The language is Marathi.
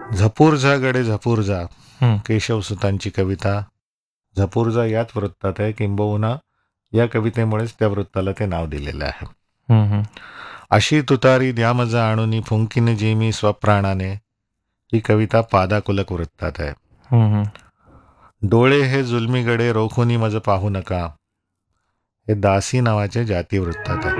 झपूर जा गडे झपूर जा, हम्म, केशवसुतांची कविता. झपूर जा याच वृत्तात आहे, किंबहुना या कवितेमुळेच त्या वृत्ताला ते नाव दिलेलं आहे. हम्म, हम्म, अशी तुतारी द्यामजा आणूनी फुंकीन जेमी स्वप्राणाने, ही कविता पादाकुलक वृत्तात आहे. हम्म, हम्म, डोळे हे जुलमी गडे रोखुनी मज पाहू नका, हे दासी नावाचे जाती वृत्तात आहे.